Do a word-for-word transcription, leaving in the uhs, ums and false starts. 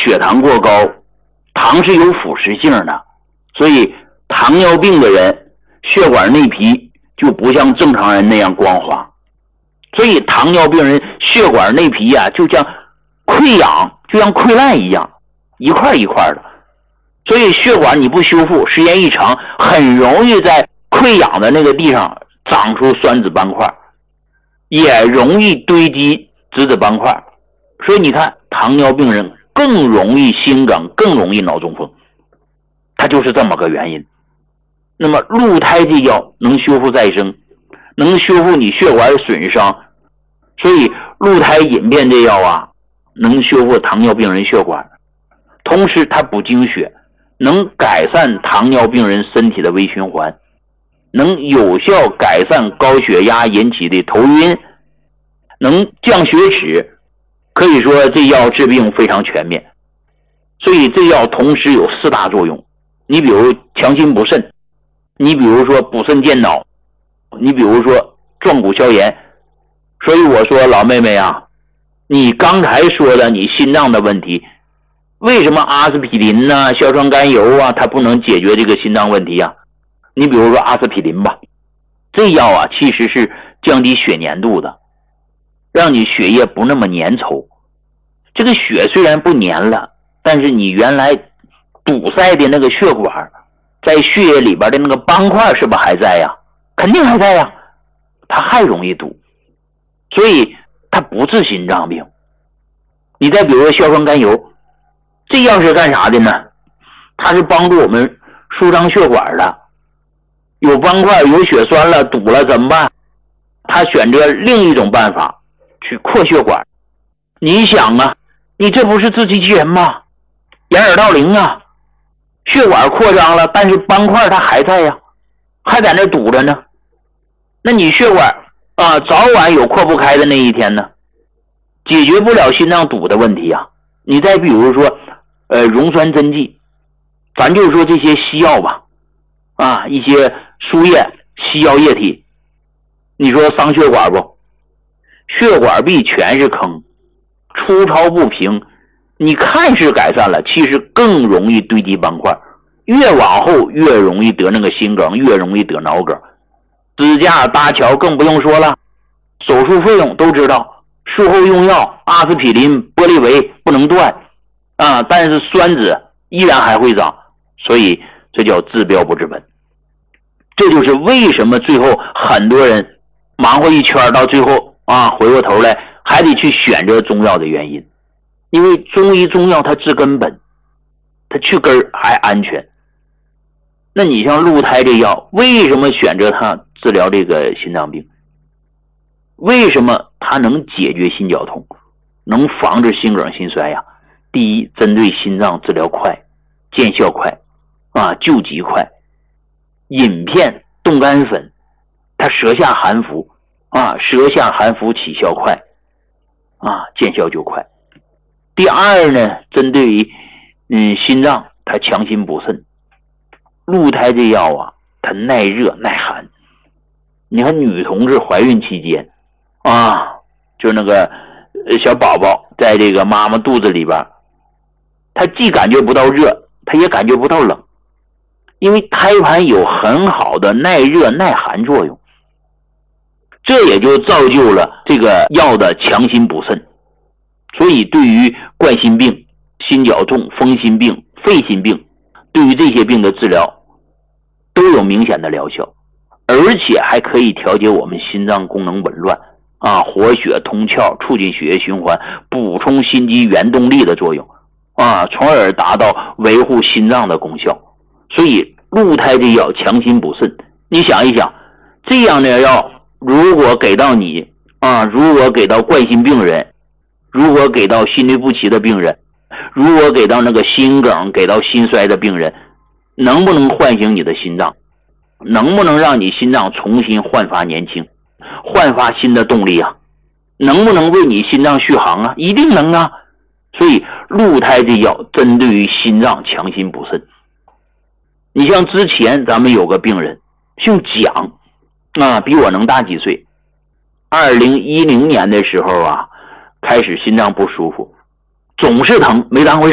血糖过高，糖是有腐蚀性的，所以糖尿病的人血管内皮就不像正常人那样光滑，所以糖尿病人血管内皮啊，就像溃疡，就像溃烂一样，一块一块的。所以血管你不修复，时间一长，很容易在溃疡的那个地上长出栓子斑块，也容易堆积质子斑块。所以你看，糖尿病人更容易心梗，更容易脑中风，它就是这么个原因。那么鹿胎这药能修复再生，能修复你血管损伤，所以鹿胎饮片这药啊，能修复糖尿病人血管，同时它补精血，能改善糖尿病人身体的微循环，能有效改善高血压引起的头晕，能降血脂，可以说这药治病非常全面。所以这药同时有四大作用，你比如强心补肾，你比如说补肾健脑，你比如说壮骨消炎。所以我说老妹妹啊，你刚才说的你心脏的问题，为什么阿司匹林啊、硝酸甘油啊它不能解决这个心脏问题啊？你比如说阿司匹林吧，这药啊其实是降低血粘度的，让你血液不那么粘稠。这个血虽然不粘了，但是你原来堵塞的那个血管在血液里边的那个斑块是不是还在呀？肯定还在呀，它还容易堵，所以它不治心脏病。你再比如说硝酸甘油，这药是干啥的呢？它是帮助我们舒张血管的，有斑块有血栓了堵了怎么办？他选择另一种办法去扩血管。你想啊，你这不是自欺欺人吗？掩耳盗铃啊，血管扩张了，但是斑块它还在呀，还在那堵着呢。那你血管啊，早晚有扩不开的那一天呢，解决不了心脏堵的问题啊。你再比如说呃，溶栓针剂，咱就说这些西药吧，啊，一些输液西药液体，你说伤血管不？血管壁全是坑，粗糙不平，你看是改善了，其实更容易堆积斑块，越往后越容易得那个心梗，越容易得脑梗。支架搭桥更不用说了，手术费用都知道，术后用药阿司匹林、玻利维不能断啊，但是栓子依然还会长，所以这叫治标不治本。这就是为什么最后很多人忙活一圈到最后啊，回过头来还得去选择中药的原因。因为中医中药它治根本，它去根还安全。那你像鹿胎这药，为什么选择它治疗这个心脏病？为什么它能解决心绞痛，能防止心梗心衰呀？第一，针对心脏治疗快，见效快啊，救急快。饮片冻干粉，它舌下含服啊，舌下含服起效快啊，见效就快。第二呢，针对于嗯心脏，它强心补肾。鹿胎这药啊，它耐热耐寒。你看女同志怀孕期间啊，就那个小宝宝在这个妈妈肚子里边，她既感觉不到热，她也感觉不到冷，因为胎盘有很好的耐热耐寒作用，这也就造就了这个药的强心补肾。所以对于冠心病、心绞痛、风心病、肺心病，对于这些病的治疗都有明显的疗效，而且还可以调节我们心脏功能紊乱啊，活血通窍，促进血液循环，补充心肌原动力的作用啊，从而达到维护心脏的功效。所以鹿胎这药强心补肾，你想一想，这样的药如果给到你啊，如果给到冠心病人，如果给到心律不齐的病人，如果给到那个心梗、给到心衰的病人，能不能唤醒你的心脏？能不能让你心脏重新焕发年轻，焕发新的动力啊？能不能为你心脏续航啊？一定能啊！所以鹿胎这药针对于心脏强心补肾。你像之前咱们有个病人姓蒋啊，比我能大几岁，二零一零年的时候啊，开始心脏不舒服，总是疼，没当回